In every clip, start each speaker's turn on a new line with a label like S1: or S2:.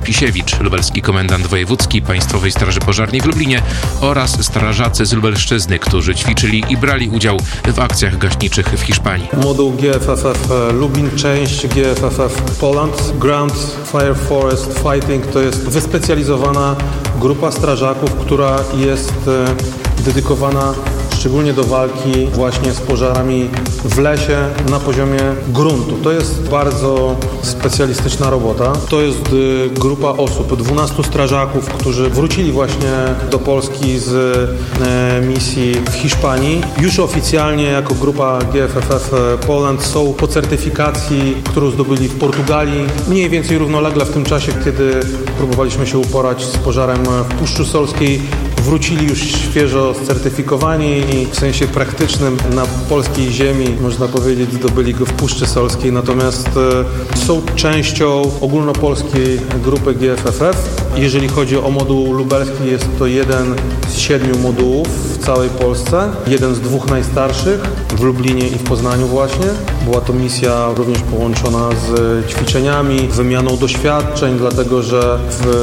S1: Pisiewicz, lubelski komendant wojewódzki Państwowej Straży Pożarnej w Lublinie oraz strażacy z Lubelszczyzny, którzy ćwiczyli i brali udział w akcjach gaśniczych w Hiszpanii.
S2: Moduł GFFF Lublin, część GFFF Poland, Ground Fire Forest Fighting to jest wyspecjalizowana grupa strażaków, która jest dedykowana szczególnie do walki właśnie z pożarami w lesie na poziomie gruntu. To jest bardzo specjalistyczna robota. To jest grupa osób, 12 strażaków, którzy wrócili właśnie do Polski z misji w Hiszpanii. Już oficjalnie jako grupa GFFF Poland są po certyfikacji, którą zdobyli w Portugalii. Mniej więcej równolegle w tym czasie, kiedy próbowaliśmy się uporać z pożarem w Puszczy Solskiej, wrócili już świeżo certyfikowani i w sensie praktycznym na polskiej ziemi, można powiedzieć, zdobyli go w Puszczy Solskiej, natomiast są częścią ogólnopolskiej grupy GFFF. Jeżeli chodzi o moduł lubelski, jest to jeden z 7 modułów w całej Polsce, jeden z 2 najstarszych w Lublinie i w Poznaniu właśnie. Była to misja również połączona z ćwiczeniami, wymianą doświadczeń, dlatego że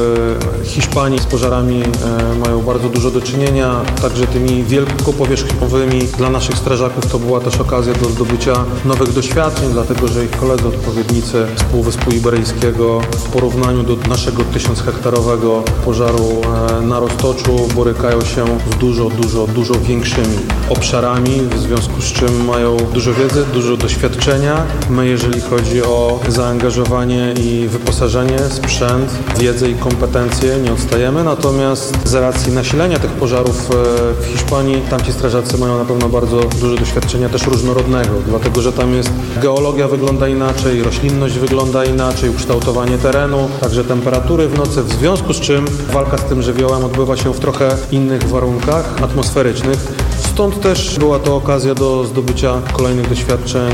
S2: w Hiszpanii z pożarami mają bardzo dużo do czynienia, także tymi wielkopowierzchniowymi. Dla naszych strażaków to była też okazja do zdobycia nowych doświadczeń, dlatego że ich koledzy odpowiednicy z Półwyspu Iberyjskiego w porównaniu do naszego 1000-hektarowego pożaru na Roztoczu borykają się z dużo większymi obszarami, w związku z czym mają dużo wiedzy, dużo doświadczenia. My, jeżeli chodzi o zaangażowanie i wyposażenie, sprzęt, wiedzę i kompetencje, nie odstajemy, natomiast z racji nasilenia tych pożarów w Hiszpanii, tamci strażacy mają na pewno bardzo duże doświadczenia też różnorodnego, dlatego że tam jest geologia wygląda inaczej, roślinność wygląda inaczej, ukształtowanie terenu, także temperatury w nocy, w związku z czym walka z tym żywiołem odbywa się w trochę innych warunkach atmosferycznych. Stąd też była to okazja do zdobycia kolejnych doświadczeń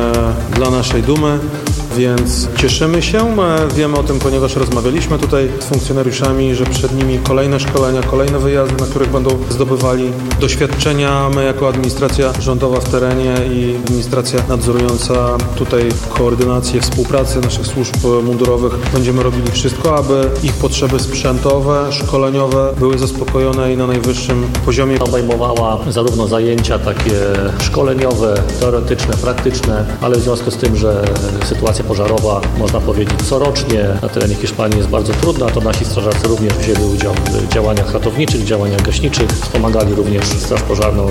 S2: dla naszej dumy, więc cieszymy się. Wiemy o tym, ponieważ rozmawialiśmy tutaj z funkcjonariuszami, że przed nimi kolejne szkolenia, kolejne wyjazdy, na których będą zdobywali doświadczenia. My jako administracja rządowa w terenie i administracja nadzorująca tutaj koordynację współpracy naszych służb mundurowych będziemy robili wszystko, aby ich potrzeby sprzętowe, szkoleniowe były zaspokojone i na najwyższym poziomie.
S3: Obejmowała zarówno zajęcia takie szkoleniowe, teoretyczne, praktyczne, ale w związku z tym, że sytuacja pożarowa, można powiedzieć, corocznie na terenie Hiszpanii jest bardzo trudna, to nasi strażacy również wzięli udział w działaniach ratowniczych, działaniach gaśniczych. Wspomagali również Straż Pożarną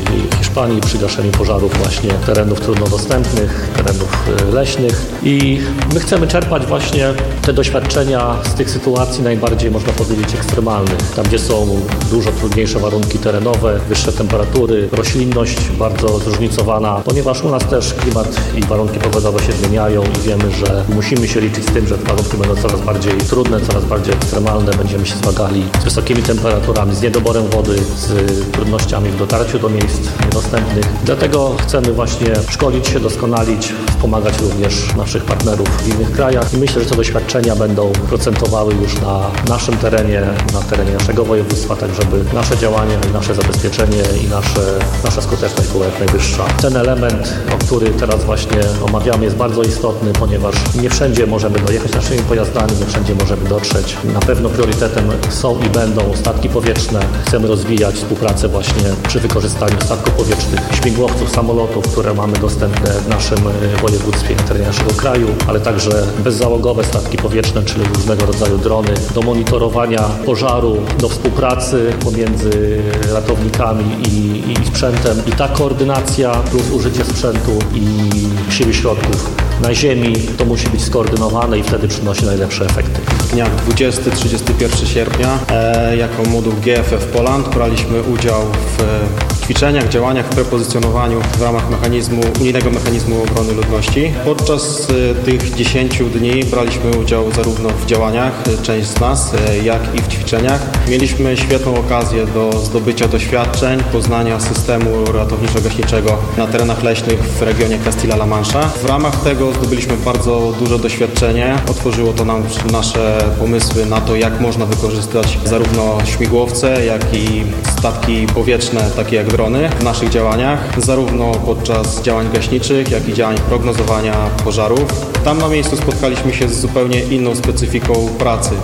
S3: z Hiszpanii przy gaszeniu pożarów właśnie terenów trudno dostępnych, terenów leśnych i my chcemy czerpać właśnie te doświadczenia z tych sytuacji najbardziej, można powiedzieć, ekstremalnych. Tam, gdzie są dużo trudniejsze warunki terenowe, wyższe temperatury, roślinność bardzo zróżnicowana, ponieważ u nas też klimat i warunki pogodowe się zmieniają i wiemy, że musimy się liczyć z tym, że te warunki będą coraz bardziej trudne, coraz bardziej ekstremalne. Będziemy się zmagali z wysokimi temperaturami, z niedoborem wody, z trudnościami w dotarciu do miejsc niedostępnych. Dlatego chcemy właśnie szkolić się, doskonalić, wspomagać również naszych partnerów w innych krajach i myślę, że te doświadczenia będą procentowały już na naszym terenie, na terenie naszego województwa, tak żeby nasze działania i nasze zabezpieczenie i nasza skuteczność była jak najwyższa. Ten element, o który teraz właśnie omawiamy, jest bardzo istotny, ponieważ nie wszędzie możemy dojechać naszymi pojazdami, nie wszędzie możemy dotrzeć. Na pewno priorytetem są i będą statki powietrzne. Chcemy rozwijać współpracę właśnie przy wykorzystaniu statków powietrznych, śmigłowców, samolotów, które mamy dostępne w naszym województwie, na terenie naszego kraju, ale także bezzałogowe statki powietrzne, czyli różnego rodzaju drony do monitorowania pożaru, do współpracy pomiędzy ratownikami i sprzętem. I ta koordynacja plus użycie sprzętu i siły środków na ziemi, to musi być skoordynowane i wtedy przynosi najlepsze efekty.
S4: W dniach 20-31 sierpnia jako moduł GFF Poland braliśmy udział w ćwiczeniach, działaniach w prepozycjonowaniu w ramach unijnego mechanizmu obrony ludności. Podczas tych 10 dni braliśmy udział zarówno w działaniach, część z nas, jak i w ćwiczeniach. Mieliśmy świetną okazję do zdobycia doświadczeń, poznania systemu ratowniczo-gaśniczego na terenach leśnych w regionie Castilla-La Mancha. W ramach tego zdobyliśmy bardzo duże doświadczenie. Otworzyło to nam nasze pomysły na to, jak można wykorzystać zarówno śmigłowce, jak i statki powietrzne, takie jak drony, w naszych działaniach, zarówno podczas działań gaśniczych, jak i działań prognozowania pożarów. Tam na miejscu spotkaliśmy się z zupełnie inną specyfiką pracy,